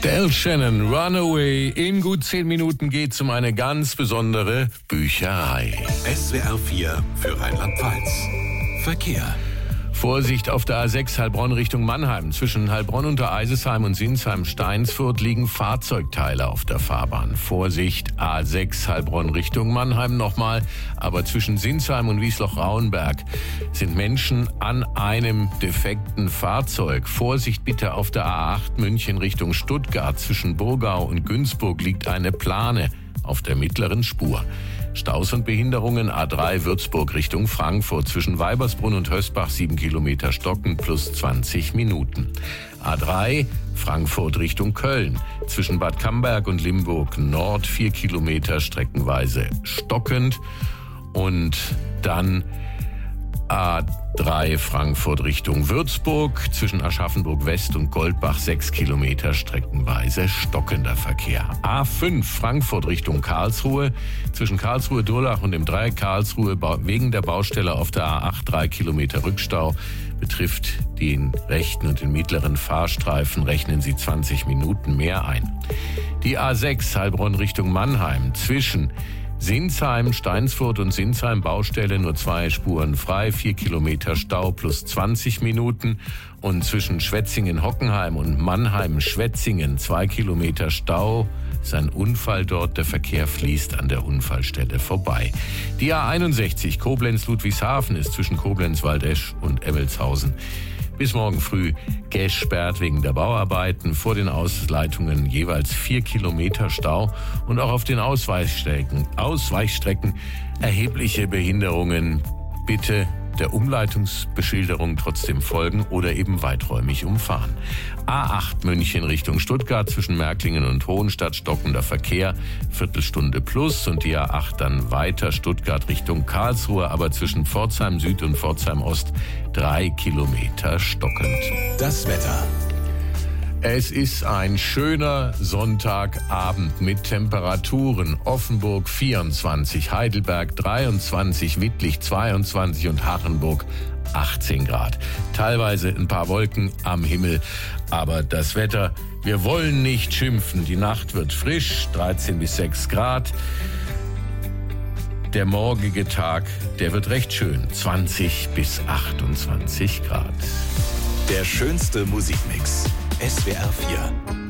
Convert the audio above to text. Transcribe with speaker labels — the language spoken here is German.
Speaker 1: Del Shannon, Runaway. In gut 10 Minuten geht's um eine ganz besondere Bücherei.
Speaker 2: SWR 4 für Rheinland-Pfalz. Verkehr.
Speaker 1: Vorsicht auf der A6 Heilbronn Richtung Mannheim. Zwischen Heilbronn unter Eisesheim und Sinsheim-Steinsfurt liegen Fahrzeugteile auf der Fahrbahn. Vorsicht, A6 Heilbronn Richtung Mannheim nochmal. Aber zwischen Sinsheim und Wiesloch-Rauenberg sind Menschen an einem defekten Fahrzeug. Vorsicht bitte auf der A8 München Richtung Stuttgart. Zwischen Burgau und Günzburg liegt eine Plane auf der mittleren Spur. Staus und Behinderungen A3 Würzburg Richtung Frankfurt. Zwischen Weibersbrunn und Hösbach 7 Kilometer stocken plus 20 Minuten. A3 Frankfurt Richtung Köln. Zwischen Bad Camberg und Limburg Nord 4 Kilometer streckenweise stockend. Und dann A3 Frankfurt Richtung Würzburg, zwischen Aschaffenburg West und Goldbach 6 Kilometer streckenweise stockender Verkehr. A5 Frankfurt Richtung Karlsruhe, zwischen Karlsruhe-Durlach und dem Dreieck Karlsruhe wegen der Baustelle auf der A8 3 Kilometer Rückstau. Betrifft den rechten und den mittleren Fahrstreifen, rechnen Sie 20 Minuten mehr ein. Die A6 Heilbronn Richtung Mannheim, zwischen Sinsheim, Steinsfurt und Sinsheim Baustelle nur 2 Spuren frei, 4 Kilometer Stau plus 20 Minuten. Und zwischen Schwetzingen-Hockenheim und Mannheim-Schwetzingen 2 Kilometer Stau. Ist ein Unfall dort, der Verkehr fließt an der Unfallstelle vorbei. Die A61 Koblenz-Ludwigshafen ist zwischen Koblenz-Waldesch und Emmelshausen bis morgen früh gesperrt wegen der Bauarbeiten. Vor den Ausleitungen jeweils 4 Kilometer Stau und auch auf den Ausweichstrecken erhebliche Behinderungen. Bitte der Umleitungsbeschilderung trotzdem folgen oder eben weiträumig umfahren. A8 München Richtung Stuttgart zwischen Märklingen und Hohenstadt stockender Verkehr, Viertelstunde plus, und die A8 dann weiter Stuttgart Richtung Karlsruhe, aber zwischen Pforzheim Süd und Pforzheim Ost 3 Kilometer stockend.
Speaker 2: Das Wetter.
Speaker 1: Es ist ein schöner Sonntagabend mit Temperaturen. Offenburg 24, Heidelberg 23, Wittlich 22 und Hachenburg 18 Grad. Teilweise ein paar Wolken am Himmel, aber das Wetter, wir wollen nicht schimpfen. Die Nacht wird frisch, 13 bis 6 Grad. Der morgige Tag, der wird recht schön, 20 bis 28 Grad.
Speaker 2: Der schönste Musikmix. SWR 4.